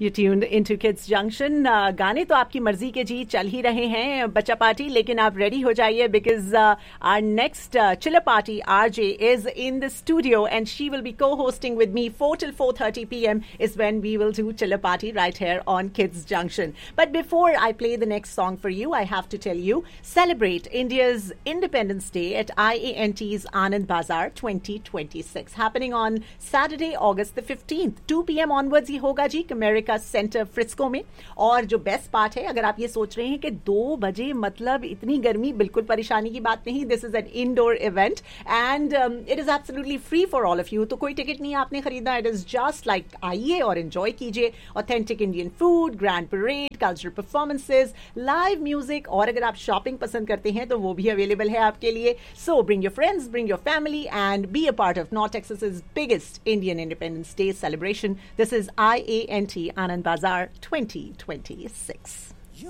You tuned into Kids Junction. गाने तो आपकी मर्जी के जी चल ही रहे हैं बच्चा पार्टी, लेकिन आप रेडी हो जाइए because our next chiller party RJ is in the studio and she will be co-hosting with me 4 till 4:30 p.m. is when we will do chiller party right here on Kids Junction. But before I play the next song for you, I have to tell you, celebrate India's Independence Day at IANT's Anand Bazaar 2026 happening on Saturday, August the 15th. 2 p.m. onwards ही होगा जी America centre Frisco में. और जो best part है, अगर आप ये सोच रहे हैं कि 2 बजे मतलब इतनी गर्मी, बिल्कुल परेशानी की बात नहीं. This is an indoor event and it is absolutely free for all of you. तो कोई टिकट नहीं आपने खरीदना. इट इज जस्ट लाइक आइए और एंजॉय कीजिए. Authentic Indian food, grand parade, cultural performances, live music, और अगर आप शॉपिंग पसंद करते हैं तो वो भी अवेलेबल है आपके लिए. सो bring your friends, bring your family and be a part of north टेक्सास's biggest Indian Independence Day celebration. This is IANT Anand Bazaar 2026.